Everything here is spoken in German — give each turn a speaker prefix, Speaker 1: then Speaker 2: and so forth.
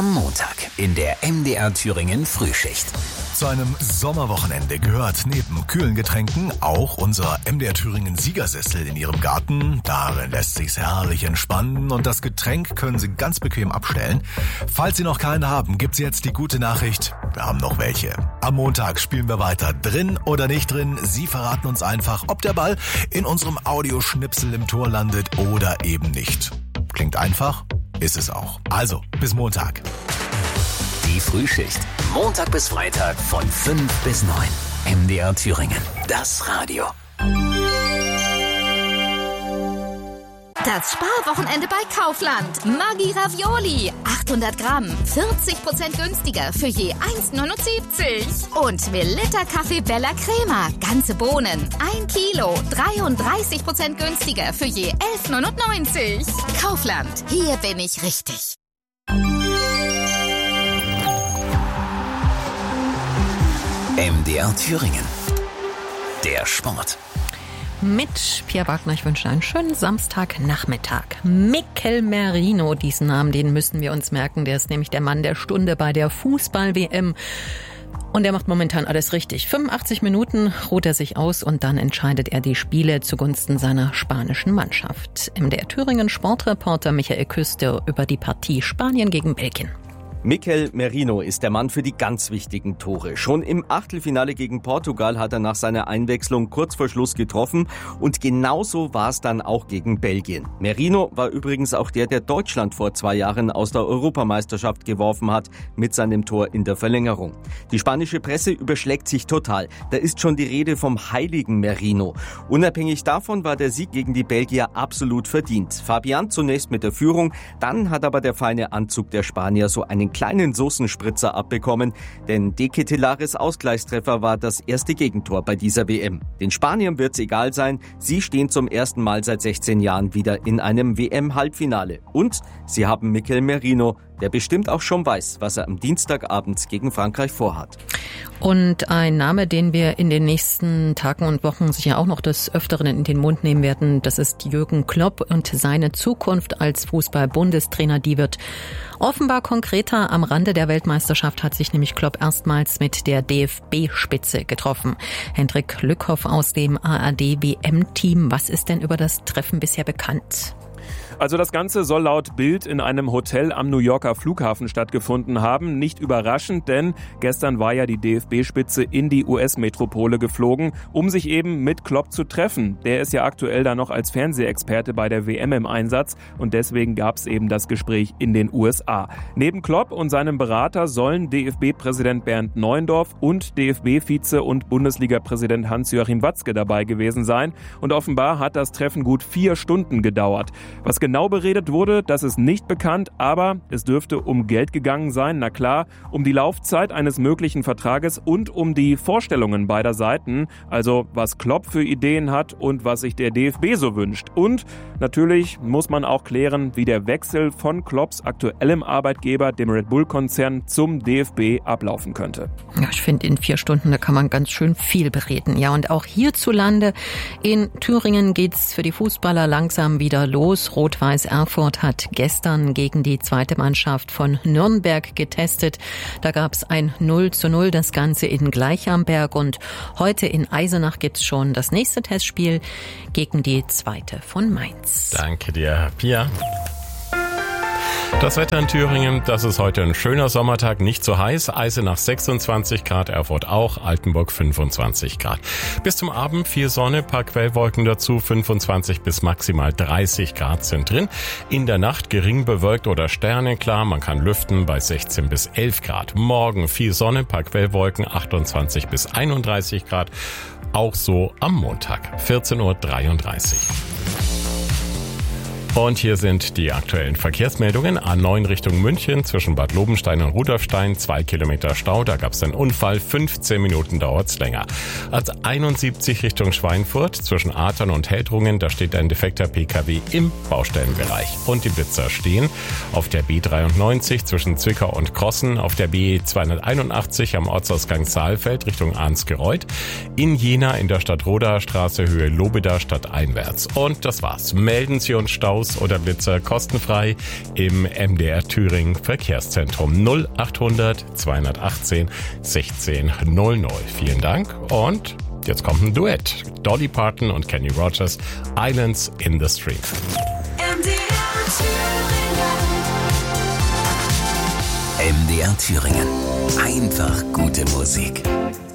Speaker 1: Am Montag in der MDR Thüringen Frühschicht.
Speaker 2: Zu einem Sommerwochenende gehört neben kühlen Getränken auch unser MDR Thüringen Siegersessel in Ihrem Garten. Darin lässt sich's herrlich entspannen und das Getränk können Sie ganz bequem abstellen. Falls Sie noch keinen haben, gibt's jetzt die gute Nachricht: wir haben noch welche. Am Montag spielen wir weiter. Drin oder nicht drin, Sie verraten uns einfach, ob der Ball in unserem Audioschnipsel im Tor landet oder eben nicht. Klingt einfach? Ist es auch. Also, bis Montag.
Speaker 1: Die Frühschicht. Montag bis Freitag von 5 bis 9. MDR Thüringen. Das Radio.
Speaker 3: Das Sparwochenende bei Kaufland. Maggi Ravioli. 800 Gramm. 40% günstiger für je 1,79. Und Melitta Kaffee Bella Crema. Ganze Bohnen. 1 Kilo. 33% günstiger für je 11,99. Kaufland. Hier bin ich richtig.
Speaker 1: MDR Thüringen. Der Sport.
Speaker 4: Mit Pia Wagner, ich wünsche einen schönen Samstagnachmittag. Mikel Merino, diesen Namen, den müssen wir uns merken. Der ist nämlich der Mann der Stunde bei der Fußball-WM. Und er macht momentan alles richtig. 85 Minuten ruht er sich aus und dann entscheidet er die Spiele zugunsten seiner spanischen Mannschaft. MDR Thüringen Sportreporter Michael Küster über die Partie Spanien gegen Belgien.
Speaker 5: Mikel Merino ist der Mann für die ganz wichtigen Tore. Schon im Achtelfinale gegen Portugal hat er nach seiner Einwechslung kurz vor Schluss getroffen und genauso war es dann auch gegen Belgien. Merino war übrigens auch der Deutschland vor 2 Jahren aus der Europameisterschaft geworfen hat mit seinem Tor in der Verlängerung. Die spanische Presse überschlägt sich total. Da ist schon die Rede vom heiligen Merino. Unabhängig davon war der Sieg gegen die Belgier absolut verdient. Fabian zunächst mit der Führung, dann hat aber der feine Anzug der Spanier so einen kleinen Soßenspritzer abbekommen, denn De Ketelaeres Ausgleichstreffer war das erste Gegentor bei dieser WM. Den Spaniern wird's egal sein, sie stehen zum ersten Mal seit 16 Jahren wieder in einem WM-Halbfinale. Und sie haben Mikel Merino, der bestimmt auch schon weiß, was er am Dienstagabend gegen Frankreich vorhat.
Speaker 4: Und ein Name, den wir in den nächsten Tagen und Wochen sicher auch noch des Öfteren in den Mund nehmen werden, das ist Jürgen Klopp und seine Zukunft als Fußball-Bundestrainer, die wird offenbar konkreter. Am Rande der Weltmeisterschaft hat sich nämlich Klopp erstmals mit der DFB-Spitze getroffen. Hendrik Lückhoff aus dem ARD-WM-Team. Was ist denn über das Treffen bisher bekannt?
Speaker 6: Also das Ganze soll laut Bild in einem Hotel am New Yorker Flughafen stattgefunden haben. Nicht überraschend, denn gestern war ja die DFB-Spitze in die US-Metropole geflogen, um sich eben mit Klopp zu treffen. Der ist ja aktuell da noch als Fernsehexperte bei der WM im Einsatz und deswegen gab es eben das Gespräch in den USA. Neben Klopp und seinem Berater sollen DFB-Präsident Bernd Neuendorf und DFB-Vize und Bundesliga-Präsident Hans-Joachim Watzke dabei gewesen sein. Und offenbar hat das Treffen gut 4 Stunden gedauert. Was genau beredet wurde, das ist nicht bekannt, aber es dürfte um Geld gegangen sein, na klar, um die Laufzeit eines möglichen Vertrages und um die Vorstellungen beider Seiten, also was Klopp für Ideen hat und was sich der DFB so wünscht. Und natürlich muss man auch klären, wie der Wechsel von Klopps aktuellem Arbeitgeber, dem Red Bull-Konzern, zum DFB ablaufen könnte.
Speaker 4: Ja, ich finde, in 4 Stunden, da kann man ganz schön viel bereden. Ja, und auch hierzulande in Thüringen geht's für die Fußballer langsam wieder los. Rot-Weiß Erfurt hat gestern gegen die zweite Mannschaft von Nürnberg getestet. Da gab es ein 0:0, das Ganze in Gleichamberg. Und heute in Eisenach gibt's schon das nächste Testspiel gegen die zweite von Mainz.
Speaker 7: Danke dir, Pia. Das Wetter in Thüringen, das ist heute ein schöner Sommertag, nicht so heiß. Eisenach 26 Grad, Erfurt auch, Altenburg 25 Grad. Bis zum Abend viel Sonne, paar Quellwolken dazu, 25 bis maximal 30 Grad sind drin. In der Nacht gering bewölkt oder sternenklar, man kann lüften bei 16 bis 11 Grad. Morgen viel Sonne, paar Quellwolken, 28 bis 31 Grad. Auch so am Montag, 14:33 Uhr. Und hier sind die aktuellen Verkehrsmeldungen. A9 Richtung München zwischen Bad Lobenstein und Rudolfstein, 2 Kilometer Stau, da gab es einen Unfall, 15 Minuten dauert's länger. A71 Richtung Schweinfurt zwischen Athern und Heldrungen, da steht ein defekter PKW im Baustellenbereich. Und die Blitzer stehen auf der B93 zwischen Zwickau und Krossen, auf der B281 am Ortsausgang Saalfeld Richtung Arnsgereuth, in Jena in der Stadtroder Straße Höhe Lobeda stadteinwärts. Und das war's. Melden Sie uns Stau Maus oder Blitzer kostenfrei im MDR Thüringen Verkehrszentrum 0800 218 1600. Vielen Dank und jetzt kommt ein Duett. Dolly Parton und Kenny Rogers, Islands in the Stream.
Speaker 1: MDR Thüringen. Einfach gute Musik.